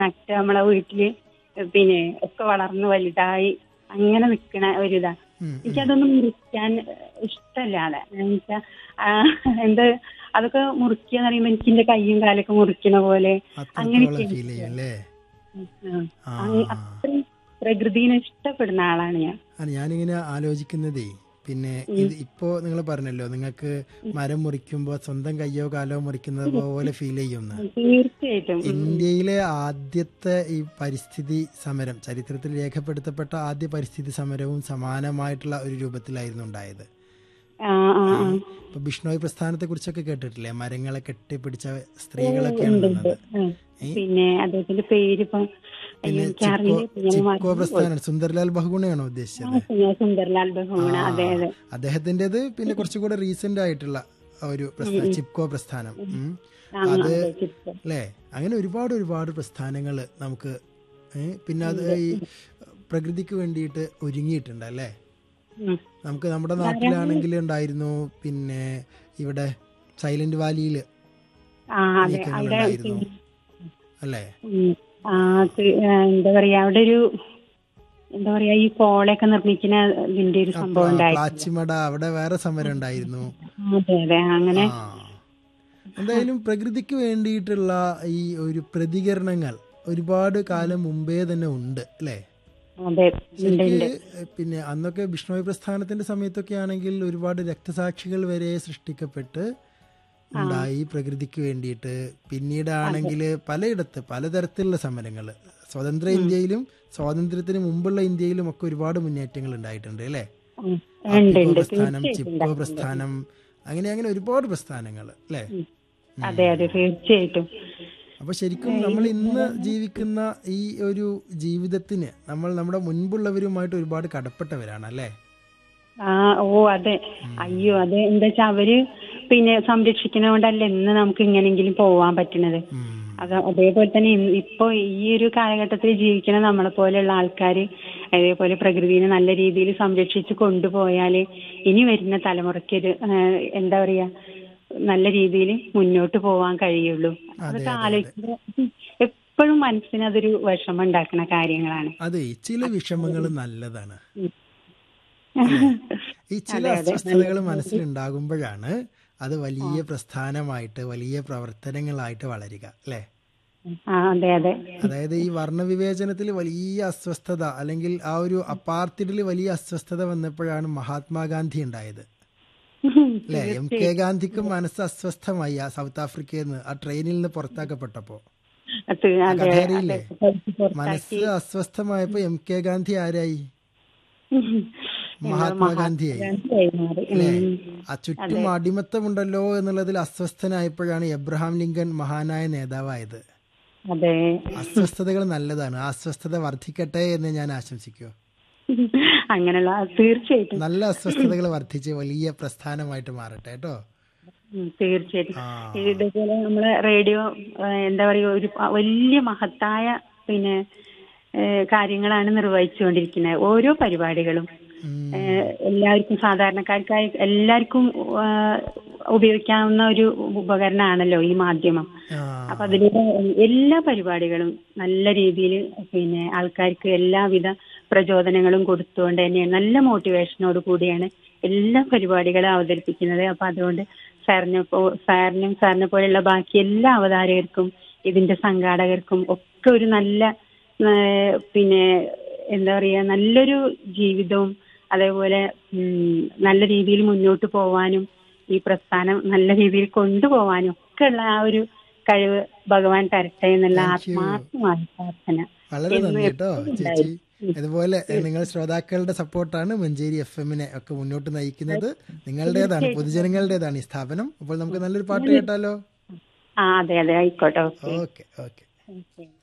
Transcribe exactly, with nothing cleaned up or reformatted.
നട്ട് നമ്മളെ വീട്ടില് പിന്നെ ഒക്കെ വളർന്ന് വലുതായി അങ്ങനെ നിക്കണ ഒരിതാ. ഉം, ഉം. എനിക്കതൊന്നും മുറിക്കാൻ ഇഷ്ടമല്ലാതെ എന്നുവെച്ചാ എന്ത് അതൊക്കെ മുറിക്കാന്ന് പറയുമ്പോ എനിക്ക് എന്റെ കയ്യും കാലൊക്കെ മുറിക്കണ പോലെ അങ്ങനെയൊക്കെ അത്രത്തോളം ഫീൽ എനിക്ക് ചെയ്യും അല്ലേ? ഉം. ആ അങ്ങ് അത്രയും പ്രകൃതിനെ ഇഷ്ടപ്പെടുന്ന ആളാണ് ഞാൻ. ആ, ഞാനിങ്ങനെ ആലോചിക്കുന്നതേ, പിന്നെ ഉം. ഇത് ഇപ്പോ നിങ്ങൾ പറഞ്ഞല്ലോ നിങ്ങൾക്ക് മരം മുറിക്കുമ്പോൾ സ്വന്തം കയ്യോ കാലോ മുറിക്കുന്നത് പോലെ ഫീൽ ചെയ്യുമെന്ന്. തീർച്ചയായിട്ടും. ഉം, ഉം. ഇന്ത്യയിലെ ആദ്യത്തെ ഈ പരിസ്ഥിതി സമരം, ചരിത്രത്തിൽ രേഖപ്പെടുത്തപ്പെട്ട ആദ്യ പരിസ്ഥിതി സമരവും സമാനമായിട്ടുള്ള ഒരു രൂപത്തിലായിരുന്നു ഉണ്ടായത്. ആ ആ ഏ, ആ ഇപ്പൊ ബിഷ്ണോയ് പ്രസ്ഥാനത്തെ കുറിച്ചൊക്കെ കേട്ടിട്ടില്ലേ? മരങ്ങളെ കെട്ടിപ്പിടിച്ച ഓ, സ്ത്രീകളൊക്കെയാണ് ഉണ്ട് ഉണ്ട്. നിന്നത്. ആ. ഏ, പിന്നെ അദ്ദേഹത്തിന്റെ പേരിപ്പം അയ്യോ പിന്നെ ചിപ്കോ എനിക്കറിയില്ല, ഇപ്പൊ ഞാൻ ചിപ്കോ മറന്നുപോയി. പ്രസ്ഥാനം, സുന്ദർലാൽ ബഹുഗുണയാണോ ആ ഉദ്ദേശിച്ചത്? സുനിൽ സുന്ദർലാൽ ആ, ബഹുഗുണ, അതെ അതെ. അദ്ദേഹത്തിൻ്റെത് പിന്നെ കുറച്ചുകൂടെ റീസെന്റ് ആയിട്ടുള്ള ഒരു ഉം, പ്രസ്ഥാനം, ഉം. ചിപ്കോ പ്രസ്ഥാനം. ഉം. ഉം. ആ, അത് അതെ ചിത്രം. അല്ലേ, അങ്ങനെ ഒരുപാട് ഒരുപാട് പ്രസ്ഥാനങ്ങൾ നമുക്ക്, ഏ, പിന്നെ അത് ഉണ്ട്. ഈ ഉം. പ്രകൃതിക്ക് വേണ്ടിയിട്ട് ഒരുങ്ങിയിട്ടുണ്ട് അല്ലേ? ഉം. നമുക്ക് നമ്മുടെ ധാരാളം. നാട്ടിലാണെങ്കിൽ ഉണ്ടായിരുന്നു, പിന്നെ ഇവിടെ സൈലന്റ് വാലിയിൽ ആ അതെ നീക്കങ്ങൾ അവിടെ ഉണ്ടായിരുന്നു പിന്നെ അല്ലേ? ഉം. ആ ത്- ആ, എന്താ പറയാ അവിടെ ഒരു എന്താ പറയാ ഈ പോളയൊക്കെ നിർമ്മിക്കുന്ന ഇതിന്റെ ഒരു ആ, സംഭവം പ്ല- ഉണ്ടായിട്ടില്ല. പ്ലാച്ചിമട, അവിടെ വേറെ സമരം ഉണ്ടായിരുന്നു. അതെ അതെ അങ്ങനെ. ആ, എന്തായാലും പ്രകൃതിക്ക് വേണ്ടിയിട്ടുള്ള ഈ ഒരു പ്രതികരണങ്ങൾ ഒരുപാട് കാലം മുമ്പേ തന്നെ ഉണ്ട് അല്ലേ? അതെ ഉണ്ട് ശരിക്ക് ഉണ്ട്. എഹ്, പിന്നെ അന്നൊക്കെ ബിഷ്ണോയ് പ്രസ്ഥാനത്തിന്റെ സമയത്തൊക്കെ ആണെങ്കിൽ ഒരുപാട് രക്തസാക്ഷികൾ വരെ സൃഷ്ടിക്കപ്പെട്ട് ആ ഉണ്ടായി പ്രകൃതിക്ക് വേണ്ടിയിട്ട്. അതെ. പിന്നീടാണെങ്കിൽ പലയിടത്ത് പലതരത്തിലുള്ള സമരങ്ങൾ, സ്വതന്ത്ര ഉം. ഇന്ത്യയിലും സ്വാതന്ത്ര്യത്തിന് മുമ്പുള്ള ഇന്ത്യയിലും ഒക്കെ ഒരുപാട് മുന്നേറ്റങ്ങൾ ഉണ്ടായിട്ടുണ്ട് അല്ലേ? ഉം. ഉണ്ട് അപ്പിക്കോ ഉണ്ട് പ്രസ്ഥാനം, തീർച്ചയായിട്ടും ചിപ്കോ ഉണ്ടായിട്ടുണ്ട്. ഉം. പ്രസ്ഥാനം, അങ്ങനെ അങ്ങനെ ഒരുപാട് പ്രസ്ഥാനങ്ങൾ അല്ലേ? ഉം. അതെ ഉം. അതെ തീർച്ചയായിട്ടും. അപ്പോൾ ശരിക്കും ഏ, ഈ നമ്മൾ ഇന്ന് മരങ്ങൾ. ജീവിക്കുന്ന ഈ ഒരു ജീവിതത്തിന് നമ്മൾ നമ്മുടെ മുൻപുള്ളവരുമായിട്ട് ഒരുപാട് കടപ്പെട്ടവരാണ് അല്ലേ? ആ ഓ അതെ. അയ്യോ ഉം. അതെ എന്താ വെച്ചാ അവര് പിന്നെ സംരക്ഷിക്കുന്നതുകൊണ്ടല്ലേ ഇന്ന് നമുക്ക് ഇങ്ങനെങ്കിലും പോവാൻ പറ്റണത്. ഉം. അത് അതേപോലെ തന്നെ ഇന്ന് ഇപ്പൊ ഈ ഒരു കാലഘട്ടത്തിൽ ജീവിക്കുന്ന നമ്മളെ പോലെയുള്ള ആൾക്കാര് അതേപോലെ പ്രകൃതിനെ നല്ല രീതിയിൽ സംരക്ഷിച്ച് കൊണ്ടുപോയാല് ഇനി വരുന്ന തലമുറയ്ക്കൊരു ഏഹ്, എന്താ പറയാ നല്ല രീതിയിൽ മുന്നോട്ട് പോവാൻ കഴിയുള്ളൂ. അതെ അതൊക്കെ അതെ അതെ ആലോചിക്കുമ്പോൾ എപ്പോഴും മനസ്സിന് അതൊരു വിഷമം ഉണ്ടാക്കുന്ന കാര്യങ്ങളാണ്. അതെ, ചില വിഷമങ്ങൾ നല്ലതാണ് ഉം. അല്ലേ? ഈ ചില അതെ അതെ അസ്വസ്ഥതകൾ നല്ലത്. മനസ്സിലുണ്ടാകുമ്പോഴാണ് അത് ആ വലിയ പ്രസ്ഥാനമായിട്ട് വലിയ പ്രവർത്തനങ്ങളായിട്ട് വളരുക അല്ലേ? ആ അതെ അതെ. അതായത് ഈ വർണ്ണവിവേചനത്തിൽ വലിയ അസ്വസ്ഥത, അല്ലെങ്കിൽ ആ ഒരു അപ്പാർത്തിഡിൽ വലിയ അസ്വസ്ഥത വന്നപ്പോഴാണ് മഹാത്മാഗാന്ധി ഉണ്ടായത് അല്ലേ? എം കെ തീർച്ചയായിട്ടും. ഗാന്ധിക്കും മനസ്സ് അസ്വസ്ഥമായി ആ സൗത്ത് ആഫ്രിക്കയിൽ നിന്ന്, ആ ട്രെയിനിൽ നിന്ന് പുറത്താക്കപ്പെട്ടപ്പോൾ. അത് ആ അതെ കഥ അതെ അറിയില്ലേ? മനസ്സ് പുറത്താക്കി. അസ്വസ്ഥമായപ്പോ എം കെ ഗാന്ധി ആരായി? ഞങ്ങൾ മഹാത്മാഗാന്ധിയായി മഹാത്മാഗാന്ധിയായി മാറി. അല്ലേ? ഉം. ആ ചുറ്റും അതെ അടിമത്തമുണ്ടല്ലോ എന്നുള്ളതിൽ അസ്വസ്ഥനായപ്പോഴാണ് എബ്രഹാം ലിങ്കൻ മഹാനായ നേതാവായത്. അതെ. അസ്വസ്ഥതകൾ നല്ലതാണ്, ആ അസ്വസ്ഥത വർദ്ധിക്കട്ടെ എന്ന് ഞാൻ ആശംസിക്കൂ. അങ്ങനെയുള്ള തീർച്ചയായിട്ടും. നല്ല അസ്വസ്ഥതകൾ വർദ്ധിച്ച് വലിയ പ്രസ്ഥാനമായിട്ട് മാറട്ടെ കേട്ടോ. ഉം, തീർച്ചയായിട്ടും. ആ, ഇതേപോലെ നമ്മളെ റേഡിയോ ഏഹ്, എന്താ പറയുക ഒരു പ- വലിയ മഹത്തായ പിന്നെ ഏഹ്, കാര്യങ്ങളാണ് നിർവഹിച്ചുകൊണ്ടിരിക്കുന്നത്. ഓരോ പരിപാടികളും ഉം, ഏഹ്, എല്ലാവർക്കും സാധാരണക്കാർക്കായി എല്ലാവർക്കും ഏഹ്, ഉപയോഗിക്കാവുന്ന ഒരു ഉപകരണമാണല്ലോ ഈ മാധ്യമം. ആ, അപ്പൊ അതിലൂടെ എല്ലാ പരിപാടികളും നല്ല രീതിയിൽ പിന്നെ ആൾക്കാർക്ക് എല്ലാവിധ പ്രചോദനങ്ങളും കൊടുത്തുകൊണ്ട് തന്നെയാണ് നല്ല മോട്ടിവേഷനോട് കൂടിയാണ് എല്ലാ പരിപാടികളും അവതരിപ്പിക്കുന്നത്. അപ്പൊ അതുകൊണ്ട് സാറിനെ പോ സാറിനും സാറിനെ പോലെയുള്ള ബാക്കി എല്ലാ അവതാരകർക്കും ഇതിന്റെ സംഘാടകർക്കും ഒക്കെ ഒരു നല്ല ഏഹ്, പിന്നെ എന്താ പറയാ നല്ലൊരു ജീവിതവും അതേപോലെ ഉം, നല്ല രീതിയിൽ മുന്നോട്ട് പോവാനും ഈ പ്രസ്ഥാനം നല്ല രീതിയിൽ കൊണ്ടുപോവാനും ഒക്കെ ഉള്ള ആ ഒരു കഴിവ് ഭഗവാൻ തരട്ടെ എന്നുള്ള താങ്ക് യു. ആത്മാർത്ഥമായ പ്രാർത്ഥന വളരെ എന്നും നന്ദി കേട്ടോ എപ്പോഴും ചേച്ചി. ഉണ്ടായിരിക്കും. ഉം. ഇതുപോലെ തീർ- നിങ്ങൾ ശ്രോതാക്കളുടെ സപ്പോർട്ടാണ് മഞ്ചേരി എഫ് എമ്മിനെ ഒക്കെ മുന്നോട്ട് നയിക്കുന്നത്. നിങ്ങളുടേതാണ്, തീർച്ചയായിട്ടും. പൊതുജനങ്ങളുടേതാണ് ഈ സ്ഥാപനം. അപ്പോൾ നമുക്ക് നല്ലൊരു പാട്ട് ഞാൻ കേട്ടാലോ? ആ അതെ അതെ ആയിക്കോട്ടെ. Okay okay okay. ഓക്കെ.